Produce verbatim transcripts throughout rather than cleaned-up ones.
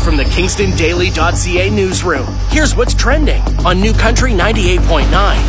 from the Kingston Daily dot C A newsroom. Here's what's trending on New Country ninety-eight point nine.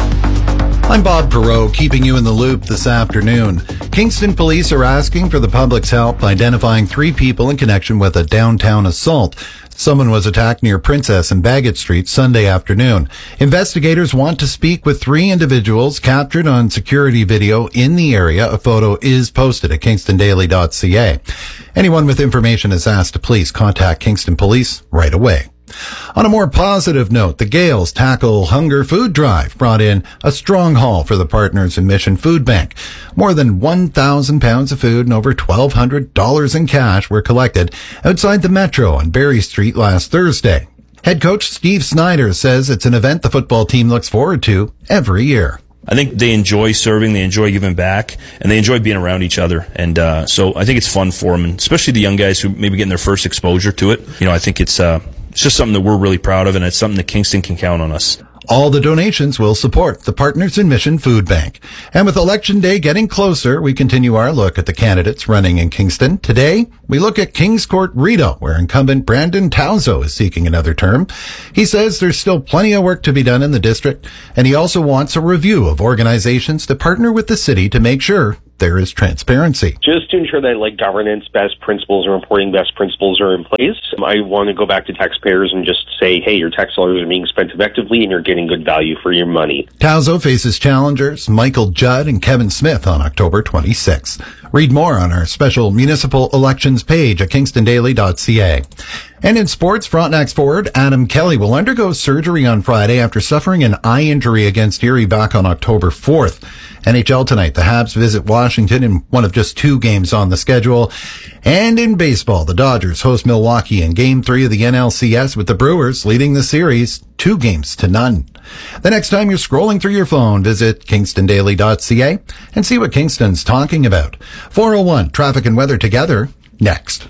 I'm Bob Perot, keeping you in the loop this afternoon. Kingston police are asking for the public's help identifying three people in connection with a downtown assault. Someone was attacked near Princess and Bagot Street Sunday afternoon. Investigators want to speak with three individuals captured on security video in the area. A photo is posted at Kingston Daily dot C A. Anyone with information is asked to please contact Kingston Police right away. On a more positive note, the Gales Tackle Hunger Food Drive brought in a strong haul for the Partners in Mission Food Bank. More than one thousand pounds of food and over twelve hundred dollars in cash were collected outside the Metro on Berry Street last Thursday. Head coach Steve Snyder says it's an event the football team looks forward to every year. I think they enjoy serving, they enjoy giving back, and they enjoy being around each other. And uh, so I think it's fun for them, and especially the young guys who maybe getting their first exposure to it. You know, I think it's uh, it's just something that we're really proud of, and it's something that Kingston can count on us. All the donations will support the Partners in Mission Food Bank. And with Election Day getting closer, we continue our look at the candidates running in Kingston. Today, we look at Kings Court Rideau, where incumbent Brandon Tauzo is seeking another term. He says there's still plenty of work to be done in the district, and he also wants a review of organizations to partner with the city to make sure there is transparency. Just to ensure that, like, governance, best principles and reporting best principles are in place. I want to go back to taxpayers and just say, hey, your tax dollars are being spent effectively and you're getting good value for your money. Tauzo faces challengers Michael Judd and Kevin Smith on October twenty-sixth. Read more on our special municipal elections page at Kingston Daily dot C A. And in sports, Frontenac's forward Adam Kelly will undergo surgery on Friday after suffering an eye injury against Erie back on October fourth. N H L tonight, the Habs visit Washington in one of just two games on the schedule. And in baseball, the Dodgers host Milwaukee in Game three of the N L C S with the Brewers leading the series two games to none. The next time you're scrolling through your phone, visit Kingston Daily dot C A and see what Kingston's talking about. four oh one, traffic and weather together, next.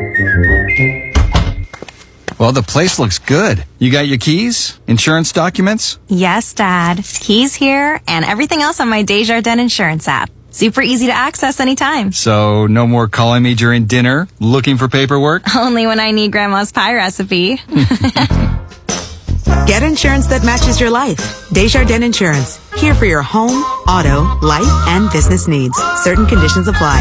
Well, the place looks good. You got your keys? Insurance documents? Yes, Dad. Keys here and everything else on my Desjardins Insurance app. Super easy to access anytime. So, no more calling me during dinner, looking for paperwork? Only when I need Grandma's pie recipe. Get insurance that matches your life. Desjardins Insurance. Here for your home, auto, life, and business needs. Certain conditions apply.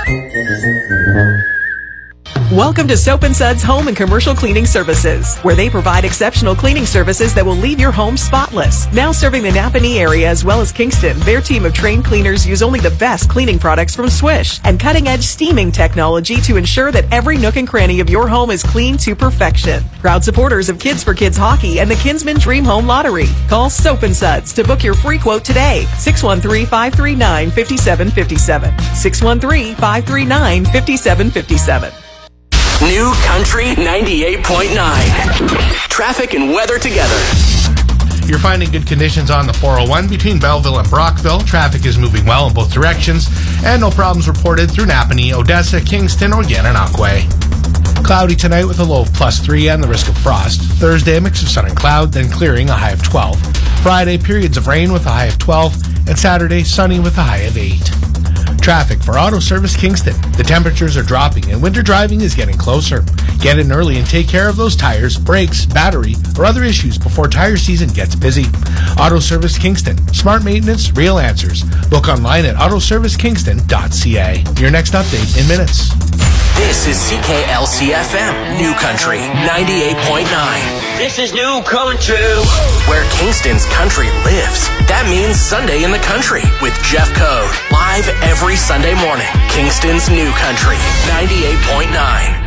Welcome to Soap and Suds Home and Commercial Cleaning Services, where they provide exceptional cleaning services that will leave your home spotless. Now serving the Napanee area as well as Kingston, their team of trained cleaners use only the best cleaning products from Swish and cutting-edge steaming technology to ensure that every nook and cranny of your home is clean to perfection. Proud supporters of Kids for Kids Hockey and the Kinsman Dream Home Lottery. Call Soap and Suds to book your free quote today. six one three, five three nine, five seven five seven. six one three, five three nine, five seven five seven. New Country ninety-eight point nine. Traffic and weather together. You're finding good conditions on the four oh one between Belleville and Brockville. Traffic is moving well in both directions, and no problems reported through Napanee, Odessa, Kingston, or Gananoque. Cloudy tonight with a low of plus three and the risk of frost. Thursday, a mix of sun and cloud, then clearing, a high of twelve. Friday, periods of rain with a high of twelve, and Saturday, sunny with a high of eight. Traffic for Auto Service Kingston. The temperatures are dropping and winter driving is getting closer. Get in early and take care of those tires, brakes, battery, or other issues before tire season gets busy. Auto Service Kingston. Smart maintenance, real answers. Book online at auto service kingston dot c a. Your next update in minutes. This is C K L C F M, New Country ninety-eight point nine. This is New Country, where Kingston's country lives. That means Sunday in the Country with Jeff Code. Live every Sunday morning. Kingston's New Country ninety-eight point nine.